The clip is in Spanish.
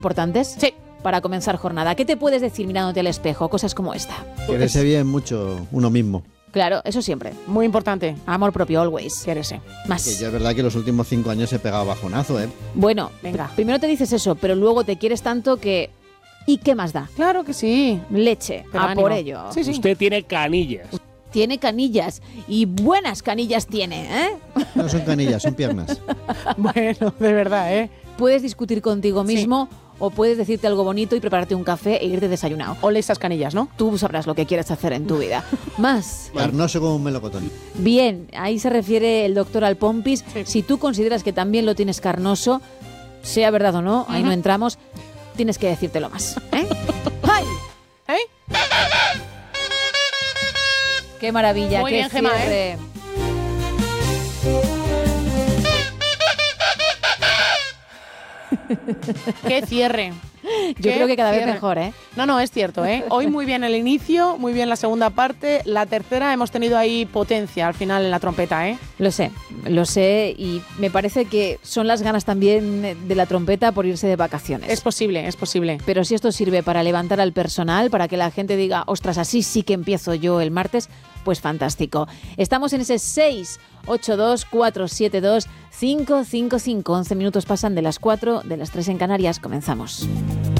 importantes. Sí. Para comenzar jornada. ¿Qué te puedes decir mirándote al espejo? Cosas como esta. Quererse bien mucho uno mismo. Claro, eso siempre. Muy importante. Amor propio, always. Quérese. Más. Que yo es verdad que los últimos 5 años he pegado bajonazo, ¿eh? Bueno, Venga. primero te dices eso, pero luego te quieres tanto que... ¿Y qué más da? Claro que sí. Leche, Pero a ánimo. por ello. Sí, sí. Usted tiene canillas. Tiene canillas, y buenas canillas tiene, ¿eh? No son canillas, son piernas. Bueno, de verdad, ¿eh? Puedes discutir contigo Sí. mismo o puedes decirte algo bonito y prepararte un café e irte desayunado. Ole esas canillas, ¿no? Tú sabrás lo que quieres hacer en tu vida. Más. Carnoso como un melocotón. Bien, ahí se refiere el doctor al pompis. Sí. Si tú consideras que también lo tienes carnoso, sea verdad o no, ahí no entramos, tienes que decírtelo más. ¿Eh? ¡Ay! ¿Eh? ¡Qué maravilla! Muy ¡Qué bien, Gemma, cierre! ¡Qué cierre! Yo Qué creo que cada vez cierre. mejor, ¿eh? No, es cierto, ¿eh? Hoy muy bien el inicio, muy bien la segunda parte. La tercera hemos tenido ahí potencia al final en la trompeta, ¿eh? Lo sé y me parece que son las ganas también de la trompeta por irse de vacaciones. Es posible, es posible. Pero si esto sirve para levantar al personal, para que la gente diga, ostras, así sí que empiezo yo el martes, pues fantástico. Estamos en ese 682-472-555. 11 minutos pasan de las 4, de las 3 en Canarias. Comenzamos.